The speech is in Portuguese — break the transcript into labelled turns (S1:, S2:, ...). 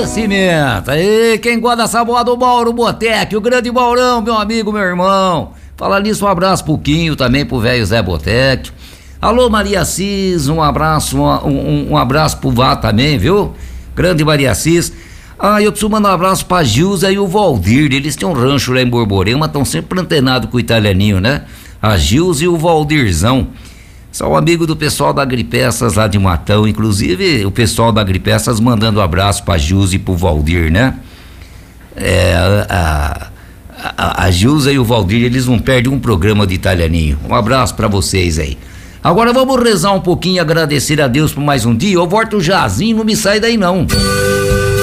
S1: Nascimento. Aí, quem gosta dessa boa do Mauro Botec, o grande Maurão, meu amigo, meu irmão. Fala nisso, um abraço pro Quinho, também pro velho Zé Botec. Alô, Maria Cis, um abraço, um abraço pro Vá também, viu? Grande Maria Cis. Eu preciso mandar um abraço pra Gilza e o Valdir. Eles têm um rancho lá em Borborema, estão sempre antenados com o italianinho, né? A Gilza e o Valdirzão. São amigos do pessoal da Agripeças lá de Matão, inclusive o pessoal da Agripeças mandando um abraço pra Gilza e pro Valdir, né? A Gilza e o Valdir, eles não perdem um programa de italianinho. Um abraço pra vocês aí. Agora vamos rezar um pouquinho e agradecer a Deus por mais um dia. Eu volto jazinho, não me sai daí não.